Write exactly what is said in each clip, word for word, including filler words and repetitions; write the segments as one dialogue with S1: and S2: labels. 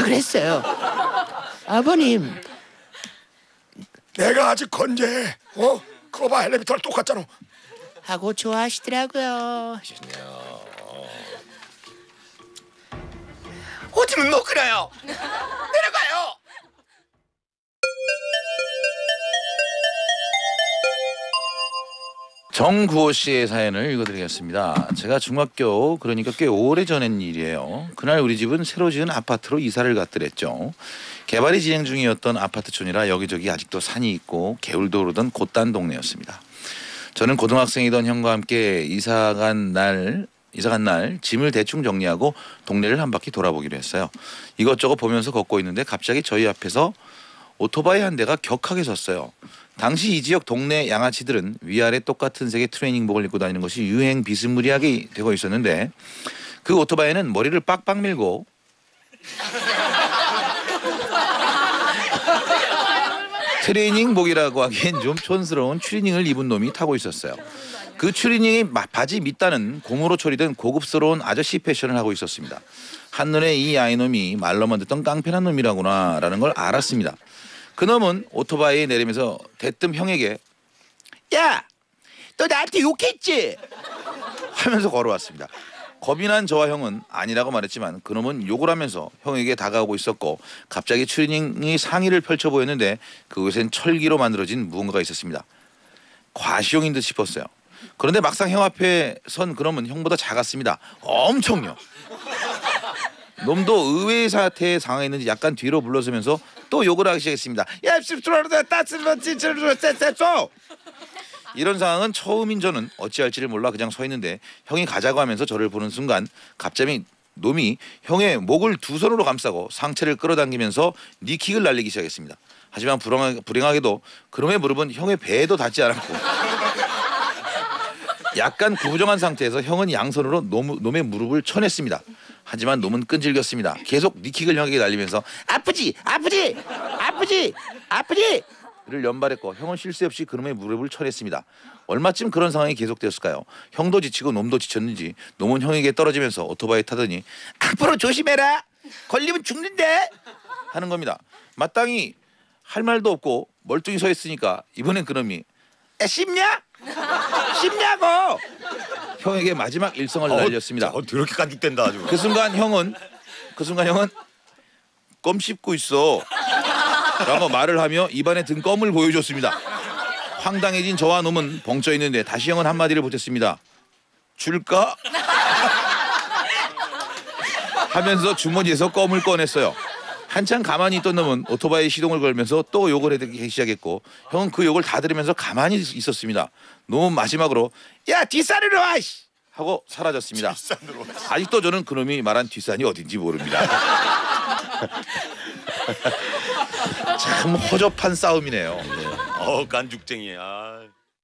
S1: 그랬어요. 아버님.
S2: 내가 아직 건재해. 어? 그거 봐, 엘리베이터랑 똑같잖아.
S1: 하고 좋아하시더라고요.
S2: 오줌은 못 끊어요. 내려가요.
S3: 정구호 씨의 사연을 읽어드리겠습니다. 제가 중학교, 그러니까 꽤 오래전엔 일이에요. 그날 우리 집은 새로 지은 아파트로 이사를 갔더랬죠. 개발이 진행 중이었던 아파트촌이라 여기저기 아직도 산이 있고 개울도 오르던 곧단 동네였습니다. 저는 고등학생이던 형과 함께 이사간 날 이사간 날 짐을 대충 정리하고 동네를 한 바퀴 돌아보기로 했어요. 이것저것 보면서 걷고 있는데 갑자기 저희 앞에서 오토바이 한 대가 격하게 섰어요. 당시 이 지역 동네 양아치들은 위아래 똑같은 색의 트레이닝복을 입고 다니는 것이 유행 비스무리하게 되고 있었는데 그 오토바이는 머리를 빡빡 밀고 트레이닝복이라고 하기엔 좀 촌스러운 추리닝을 입은 놈이 타고 있었어요. 그 추리닝이 바지 밑단은 고무로 처리된 고급스러운 아저씨 패션을 하고 있었습니다. 한눈에 이 아이놈이 말로만 듣던 깡패난 놈이라구나 라는 걸 알았습니다. 그놈은 오토바이에 내리면서 대뜸 형에게 야! 너 나한테 욕했지? 하면서 걸어왔습니다. 겁이 난 저와 형은 아니라고 말했지만 그놈은 욕을 하면서 형에게 다가오고 있었고 갑자기 추리닝이 상의를 펼쳐 보였는데 그곳엔 철기로 만들어진 무언가가 있었습니다. 과시용인 듯 싶었어요. 그런데 막상 형 앞에 선 그놈은 형보다 작았습니다. 엄청요. 놈도 의외의 사태에 상황했는지 약간 뒤로 물러서면서 또 욕을 하기 시작했습니다. 야, 이런 상황은 처음인 저는 어찌할지를 몰라 그냥 서 있는데 형이 가자고 하면서 저를 보는 순간 갑자기 놈이 형의 목을 두 손으로 감싸고 상체를 끌어당기면서 니킥을 날리기 시작했습니다. 하지만 불행하게, 불행하게도 그놈의 무릎은 형의 배에도 닿지 않았고 약간 구부정한 상태에서 형은 양손으로 놈, 놈의 무릎을 쳐냈습니다. 하지만 놈은 끈질겼습니다. 계속 니킥을 형에게 날리면서 아프지 아프지 아프지 아프지 를 연발했고 형은 쉴 새 없이 그놈의 무릎을 쳐냈습니다. 얼마쯤 그런 상황이 계속되었을까요? 형도 지치고 놈도 지쳤는지 놈은 형에게 떨어지면서 오토바이 타더니 앞으로 조심해라 걸리면 죽는데 하는 겁니다. 마땅히 할 말도 없고 멀뚱히 서 있으니까 이번엔 그놈이 야 씹냐? 씹냐고 형에게 마지막 일성을 어, 날렸습니다.
S2: 어, 더럽게 깐죽된다 아주.
S3: 그 순간 형은 그 순간 형은 껌 씹고 있어 라고 말을 하며 입안에 든 껌을 보여줬습니다. 황당해진 저와 놈은 벙쪄 있는데 다시 형은 한마디를 보탰습니다. 줄까? 하면서 주머니에서 껌을 꺼냈어요. 한참 가만히 있던 놈은 오토바이 시동을 걸면서 또 욕을 해대기 시작했고 형은 그 욕을 다 들으면서 가만히 있었습니다. 놈은 마지막으로 야 뒷산으로 와! 하고 사라졌습니다.
S2: 뒷산으로.
S3: 아직도 저는 그놈이 말한 뒷산이 어딘지 모릅니다. 참 허접한 싸움이네요. 네.
S2: 어 깐죽쟁이야.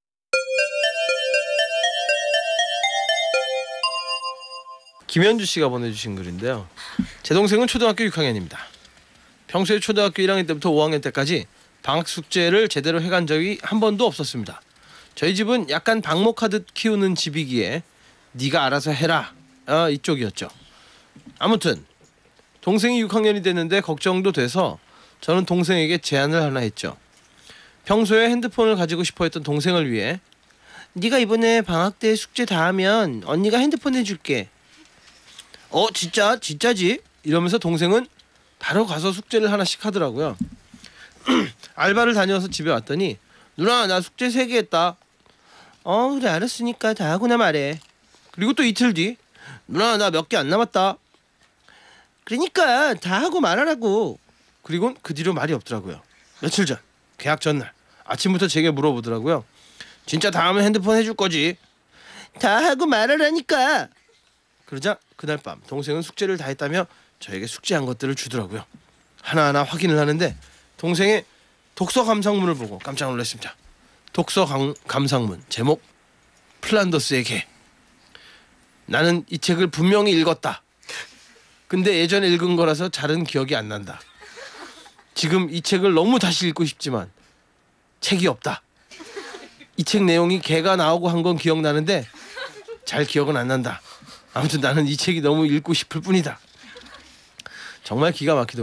S4: 김현주 씨가 보내주신 글인데요. 제 동생은 초등학교 육 학년입니다. 평소에 초등학교 일 학년 때부터 오 학년 때까지 방학 숙제를 제대로 해간 적이 한 번도 없었습니다. 저희 집은 약간 방목하듯 키우는 집이기에 네가 알아서 해라 아, 이쪽이었죠. 아무튼 동생이 육 학년이 됐는데 걱정도 돼서 저는 동생에게 제안을 하나 했죠. 평소에 핸드폰을 가지고 싶어 했던 동생을 위해 네가 이번에 방학 때 숙제 다 하면 언니가 핸드폰 해줄게. 어 진짜? 진짜지? 이러면서 동생은 바로 가서 숙제를 하나씩 하더라고요. 알바를 다녀서 집에 왔더니 누나 나 숙제 세 개 했다. 어 그래 알았으니까 다 하고나 말해. 그리고 또 이틀 뒤 누나 나 몇 개 안 남았다. 그러니까 다 하고 말하라고. 그리고 그 뒤로 말이 없더라고요. 며칠 전 계약 전날 아침부터 제게 물어보더라고요. 진짜 다음에 핸드폰 해줄 거지? 다 하고 말하라니까. 그러자 그날 밤 동생은 숙제를 다 했다며 저에게 숙제한 것들을 주더라고요. 하나하나 확인을 하는데 동생의 독서 감상문을 보고 깜짝 놀랐습니다. 독서 감, 감상문 제목 플란더스의 개. 나는 이 책을 분명히 읽었다. 근데 예전에 읽은 거라서 잘은 기억이 안 난다. 지금 이 책을 너무 다시 읽고 싶지만 책이 없다. 이 책 내용이 개가 나오고 한 건 기억나는데 잘 기억은 안 난다. 아무튼 나는 이 책이 너무 읽고 싶을 뿐이다. 정말 기가 막히더라고요.